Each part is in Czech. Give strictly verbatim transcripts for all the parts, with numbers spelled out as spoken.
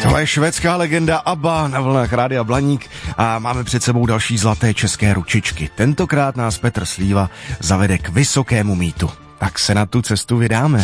To je švédská legenda ABBA na vlnách Rádia Blaník a máme před sebou další zlaté české ručičky. Tentokrát nás Petr Slíva zavede k vysokému mýtu. Tak se na tu cestu vydáme.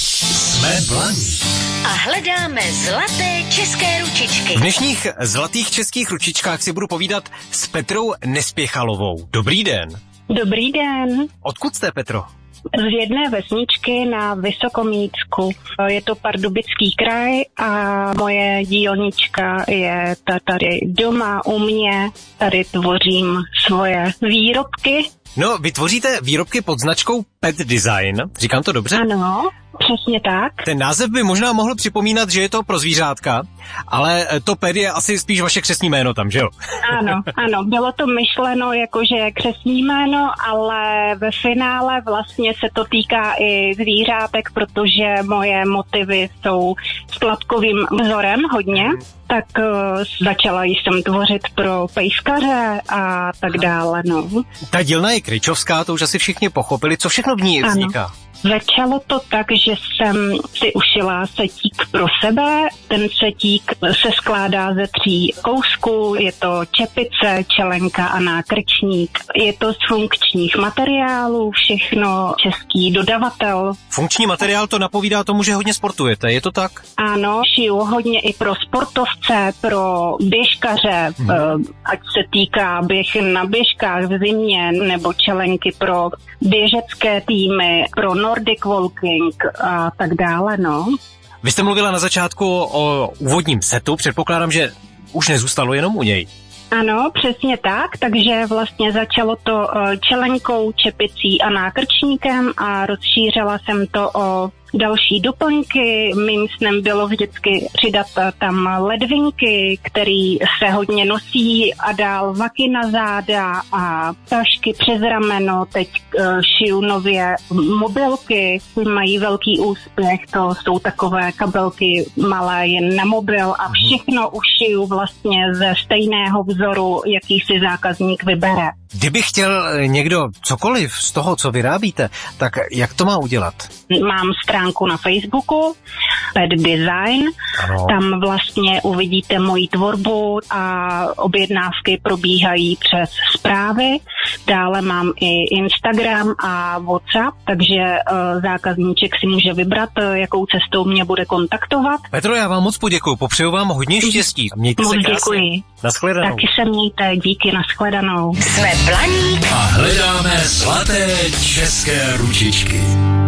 Jsme Blaník. A hledáme zlaté české ručičky. V dnešních zlatých českých ručičkách si budu povídat s Petrou Nespěchalovou. Dobrý den. Dobrý den. Odkud jste, Petro? Z jedné vesničky na Vysokomítsku. Je to Pardubický kraj a moje dílnička je tady doma u mě. Tady tvořím svoje výrobky. No, vy tvoříte výrobky pod značkou Pet Design. Říkám to dobře? Ano, přesně tak. Ten název by možná mohl připomínat, že je to pro zvířátka, ale to Pet je asi spíš vaše křestní jméno tam, že jo? Ano, ano, bylo to myšleno jako, že je křestní jméno, ale ve finále vlastně se to týká i zvířátek, protože moje motivy jsou s tlapkovým vzorem hodně. Tak uh, začala jsem tvořit pro pejskaře a tak dále, no. Ta dílna je kryčovská, to už asi všichni pochopili. Co všechno v ní vzniká? Ano. Začalo to tak, že jsem si ušila setík pro sebe. Ten setík se skládá ze tří kousků. Je to čepice, čelenka a nákrčník. Je to z funkčních materiálů, všechno český dodavatel. Funkční materiál to napovídá tomu, že hodně sportujete, je to tak? Ano, šiju hodně i pro sportovce, pro běžkaře, hmm. ať se týká běh na běžkách v zimě, nebo čelenky pro běžecké týmy, pro Nordic Walking a tak dále, no. Vy jste mluvila na začátku o úvodním setu, předpokládám, že už nezůstalo jenom u něj. Ano, přesně tak, takže vlastně začalo to čelenkou, čepicí a nákrčníkem a rozšířila jsem to o další doplňky. Mým snem bylo vždycky přidat tam ledvinky, který se hodně nosí a dál vaky na záda a tašky přes rameno. Teď uh, šiju nově mobilky, mají velký úspěch, to jsou takové kabelky malé jen na mobil a všechno už šiju vlastně ze stejného vzoru, jaký si zákazník vybere. Kdyby chtěl někdo cokoliv z toho, co vyrábíte, tak jak to má udělat? Mám stránku na Facebooku, Pet Design, ano. Tam vlastně uvidíte moji tvorbu a objednávky probíhají přes zprávy. Dále mám i Instagram a WhatsApp, takže uh, zákazníček si může vybrat, jakou cestou mě bude kontaktovat. Petro, já vám moc poděkuju, popřeju vám hodně štěstí. Mějte moc se krásně. Děkuji. Nashledanou. Taky se mějte, díky, nashledanou. Jsme Blaník a hledáme zlaté české ručičky.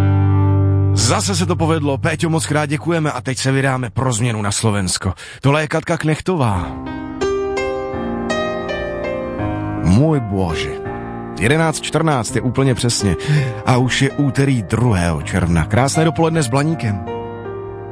Zase se to povedlo, Péťo, moc krát děkujeme a teď se vydáme pro změnu na Slovensko. Tohle je Katka Knechtová. Můj bože. jedenáct čtrnáct je úplně přesně a už je úterý druhého června. Krásné dopoledne s Blaníkem.